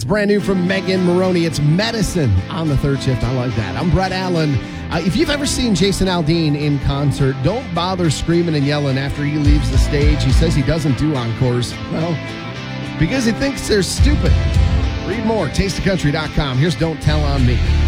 brand new from Megan Maroney. It's Medicine on the third shift. I like that. I'm Brett Allen. If you've ever seen Jason Aldean in concert, don't bother screaming and yelling after he leaves the stage. He says he doesn't do encores. Well, because he thinks they're stupid. Read more, tasteofcountry.com. Here's Don't Tell on Me.